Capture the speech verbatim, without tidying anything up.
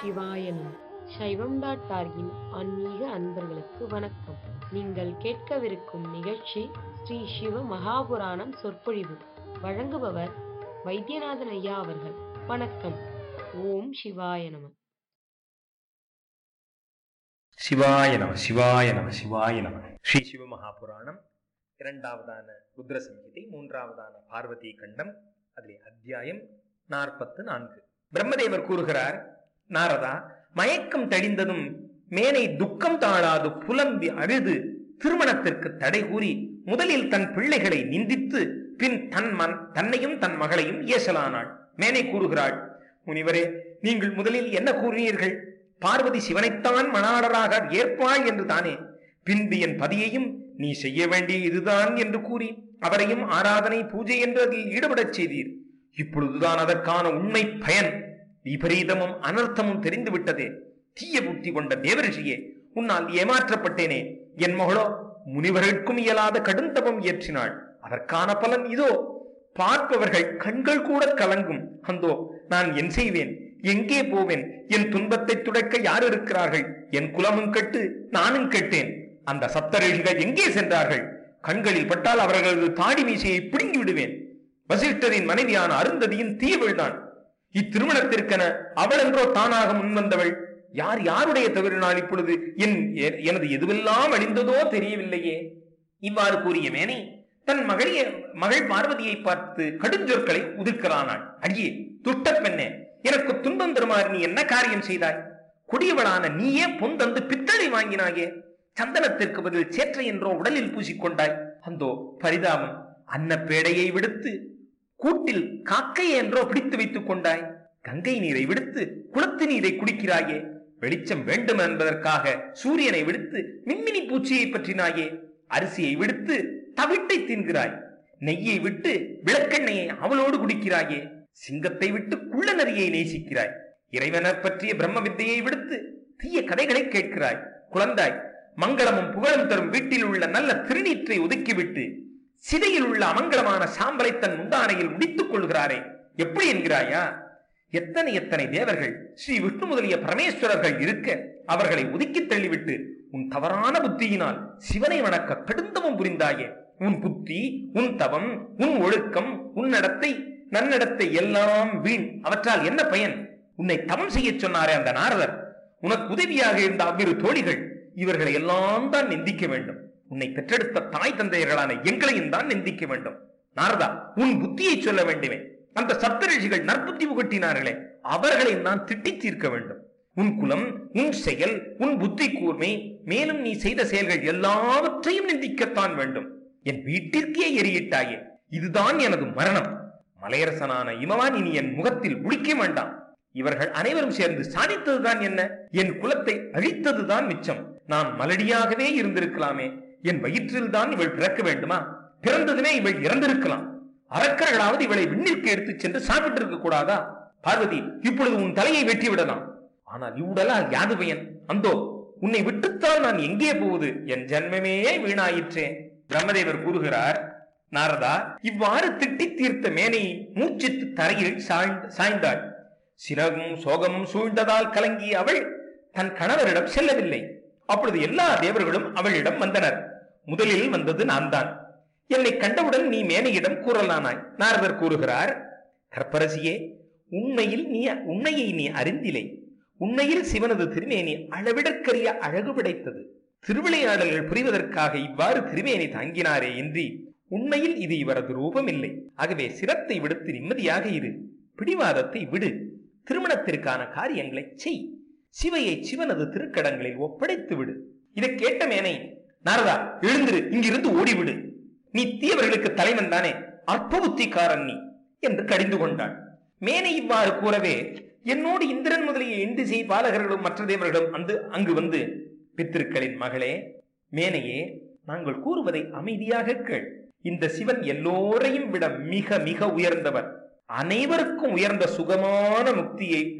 சிவாய நம. சைவம் டாட் டார்கின் ஆன்மீக அன்பர்களுக்கு வணக்கம். நீங்கள் கேட்கவிருக்கும் நிகழ்ச்சி ஸ்ரீ சிவ மகாபுராணம் சொற்பொழிவு. வழங்குபவர் வைத்தியநாதன் ஐயா அவர்கள். வணக்கம். ஓம் சிவாய நம. சிவாய நம சிவாய நம சிவாய நம. ஸ்ரீ சிவ மகாபுராணம் இரண்டாவதான ருத்ர சம்ஹிதை, மூன்றாவதான பார்வதி கண்டம், அதிலே அத்தியாயம் நாற்பத்து நான்கு. பிரம்மதேவர் கூறுகிறார், நாரதா, மயக்கம் தெளிந்ததும் மேனை துக்கம் தாழாது புலம்பி அழுது திருமணத்திற்கு தடை கூறி முதலில் தன் பிள்ளைகளை நிந்தித்து பின் தன் மன் தன்னையும் தன் மகளையும் ஏசலானாள். மேனை கூறுகிறாள், முனிவரே, நீங்கள் முதலில் என்ன கூறினீர்கள்? பார்வதி சிவனைத்தான் மணாளராக ஏற்பாள் என்று தானே. பின்பு என் பதியையும் நீ செய்ய வேண்டிய இதுதான் என்று கூறி அவரையும் ஆராதனை பூஜை என்று அதில் ஈடுபடச் செய்தீர். இப்பொழுதுதான் அதற்கான உண்மை பயன் விபரீதமும் அனர்த்தமும் தெரிந்து விட்டதே. தீய புத்தி கொண்ட தேவரிஷியே, உன்னால் ஏமாற்றப்பட்டேனே. என் மகளோ முனிவர்களுக்கும் இயலாத கடுந்தபம் இயற்றினாள். அதற்கான பலன் இதோ. பார்ப்பவர்கள் கண்கள் கூட கலங்கும். அந்தோ நான் என் செய்வேன்? எங்கே போவேன்? என் துன்பத்தை துடைக்க யார் இருக்கிறார்கள்? என் குலமும் கெட்டு நானும் கெட்டேன். அந்த சப்தரிஷிகள் எங்கே சென்றார்கள்? கண்களில் பட்டால் அவர்களது தாடி மீசையை பிடுங்கி விடுவேன். வசிஷ்டரின் மனைவியான அருந்ததியின் தீயவள்தான். இத்திருமணத்திற்கென அவள் என்றோ தானாக முன்வந்தவள். யார் யாருடைய தவறினால் இப்பொழுது என் எனது எதுவெல்லாம் அழிந்ததோ தெரியவில்லையே. இவ்வாறு கூறிய மேனை தன் மகளிய மகள் பார்வதியை பார்த்து கடுஞ்சொற்களை உதிர்க்கிறானாள். அடியே துஷ்ட பெண்ணே, எனக்கு துன்பம் தருமாறு நீ என்ன காரியம் செய்தாய்? கொடியவளான நீயே பொந்தந்து பித்தளை வாங்கினாயே. சந்தனத்திற்கு பதில் சேற்றை என்றோ உடலில் பூசிக்கொண்டாய். அந்தோ பரிதாபம்! அன்ன பேடையை விடுத்து கூட்டில் காக்கை என்றோ பிடித்து வைத்துக் கொண்டாய். கங்கை நீரை விடுத்து குளத்து நீரை குடிக்கிறாயே. வெளிச்சம் வேண்டும் என்பதற்காக சூரியனை விடுத்து மின்மினி பூச்சியை பற்றினாயே. அரிசியை விடுத்து தவிட்டை தின்கிறாய். நெய்யை விட்டு விளக்கெண்ணையை அவளோடு குடிக்கிறாயே. சிங்கத்தை விட்டு குள்ள நரியை நேசிக்கிறாய். இறைவனர் பற்றிய பிரம்ம வித்தையை விடுத்து தீய கதைகளை கேட்கிறாய். குழந்தாய், மங்களமும் புகழும் தரும் வீட்டில் உள்ள நல்ல திருநீற்றை ஒதுக்கிவிட்டு சிதையில் உள்ள அமங்கலமான சாம்பலை தன் முந்தானையில் முடித்துக் கொள்கிறாரே. எப்படி என்கிறாயா? எத்தனை எத்தனை தேவர்கள், ஸ்ரீ விஷ்ணு முதலிய பரமேஸ்வரர்கள் இருக்க அவர்களை ஒதுக்கி தள்ளிவிட்டு உன் தவறான புத்தியினால் சிவனை வணக்க கடுந்தவம் புரிந்தாயே. உன் புத்தி, உன் தவம், உன் ஒழுக்கம், உன் நடத்தை, நன்னடத்தை எல்லாம் வீண். அவற்றால் என்ன பயன்? உன்னை தவம் செய்ய சொன்னாரே அந்த நாரதர், உனக்கு உதவியாக இருந்த அவ்விரு தோழிகள், இவர்களை எல்லாம் தான் நிந்திக்க வேண்டும். உன்னை பெற்றெடுத்த தாய் தந்தையர்களான எங்களையும் தான் நிந்திக்க வேண்டும். நாரதா, உன் புத்தியை சொல்ல வேண்டுமே. அந்த சப்தரிஷிகள் நற்புத்தி புகட்டினார்களே, அவர்களை நான் திட்டி தீர்க்க வேண்டும். உன் குலம், உன் செயல், உன் புத்தி கூர்மை, மேலும் நீ செய்த செயல்கள் எல்லாவற்றையும் நிந்திக்கத்தான் வேண்டும். என் வீட்டிற்கே எரியிட்டாயே. இதுதான் எனது மரணம். மலையரசனான இமவான் இனி என் முகத்தில் முழிக்க வேண்டாம். இவர்கள் அனைவரும் சேர்ந்து சாதித்ததுதான் என்ன? என் குலத்தை அழித்ததுதான் மிச்சம். நான் மலடியாகவே இருந்திருக்கலாமே. என் வயிற்றில் தான் இவள் பிறக்க வேண்டுமா? பிறந்ததுமே இவள் இறந்திருக்கலாம். அரக்கர்களாவது இவளை விண்ணிற்கு எடுத்து சென்று சாப்பிட்டு இருக்க கூடாதா? பார்வதி, இப்பொழுது உன் தலையை வெட்டி விடலாம். ஆனால் இவ்வுடலால் யாது பயன்? அந்தோ உன்னை விட்டுத்தான் நான் எங்கே போவது? என் ஜன்மமே வீணாயிற்றே. பிரம்மதேவர் கூறுகிறார், நாரதா, இவ்வாறு திட்டி தீர்த்த மேனை மூச்சித்து தரையில் சாய்ந்தாள். சிறகும் சோகமும் சூழ்ந்ததால் கலங்கிய அவள் தன் கணவரிடம் செல்லவில்லை. அப்பொழுது எல்லா தேவர்களும் அவளிடம் வந்தனர். முதலில் வந்தது நான் தான். என்னை கண்டவுடன் நீ மேனையிடம் கூறலானாய். நாரதர் கூறுகிறார், கற்பரசியே, உண்மையில் நீ உண்மையை நீ அறிந்திலை. உண்மையில் சிவனது திருமேனி அளவிடற்கரிய அழகு படைத்தது. திருவிளையாடல்கள் புரிவதற்காக இவ்வாறு திருமேனி தாங்கினாரே இன்றி உண்மையில் இது இவரது ரூபம் இல்லை. ஆகவே சிரத்தை விடுத்து நிம்மதியாக இரு. பிடிவாதத்தை விடு. திருமணத்திற்கான காரியங்களை செய். சிவையை சிவனது திருக்கடங்களில் ஒப்படைத்து விடு. இதை கேட்ட மேனை, நாரதா, எழுந்திரு, இங்கிருந்து ஓடிவிடு. நீ தீயவர்களுக்கு தலைவன் தானே, அற்ப புத்திக்காரன் நீ என்று கடிந்து கொண்டாள். மேனை இவ்வாறு கூறவே என்னோடு இந்திரன் முதலிய இந்திசை பாலகர்களும் மற்ற தேவர்களும் வந்து அங்கு வந்து, பித்திருக்களின் மகளே, மேனையே, நாங்கள் கூறுவதை அமைதியாக கேள். இந்த சிவன் எல்லோரையும் விட மிக மிக உயர்ந்தவர். அனைவருக்கும் உயர்ந்த சுகமான முக்தியை